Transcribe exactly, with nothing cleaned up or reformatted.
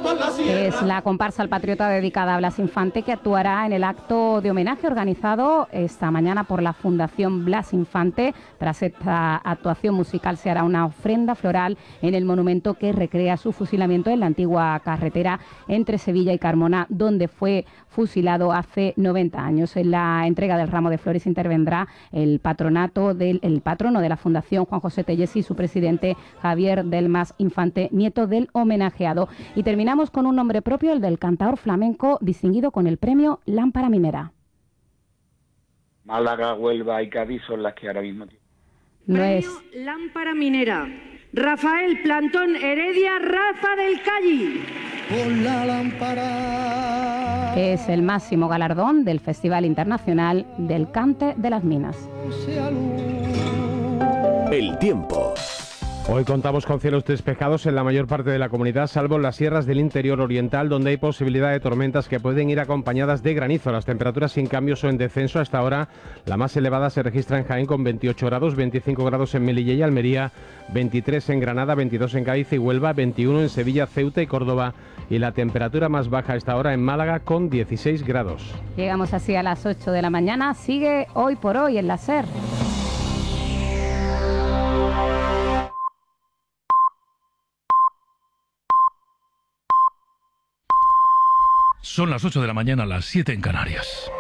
Es la comparsa El Patriota dedicada a Blas Infante, que actuará en el acto de homenaje organizado esta mañana por la Fundación Blas Infante. Tras esta actuación musical se hará una ofrenda floral en el monumento que recrea su fusilamiento en la antigua carretera entre Sevilla y Carmona, donde fue fusilado hace noventa años. En la entrega del ramo de flores intervendrá el patronato del el patrono de la Fundación, Juan José Tellez, y su presidente Javier Delmas Infante, nieto del homenajeado. Y terminamos con un nombre propio, el del cantaor flamenco distinguido con el premio Lámpara Minera. Málaga, Huelva y Cádiz son las que ahora mismo tienen. No Premio es... Lámpara Minera. Rafael Plantón Heredia Rafa del Calli. Con la lámpara. Es el máximo galardón del Festival Internacional del Cante de las Minas. El tiempo. Hoy contamos con cielos despejados en la mayor parte de la comunidad, salvo en las sierras del interior oriental, donde hay posibilidad de tormentas que pueden ir acompañadas de granizo. Las temperaturas sin cambios o en descenso. Hasta ahora la más elevada se registra en Jaén con veintiocho grados, veinticinco grados en Melilla y Almería, veintitrés en Granada, veintidós en Cádiz y Huelva, veintiuno en Sevilla, Ceuta y Córdoba, y la temperatura más baja a esta hora en Málaga con dieciséis grados. Llegamos así a las ocho de la mañana. Sigue Hoy por Hoy en la SER. Son las ocho de la mañana, las siete en Canarias.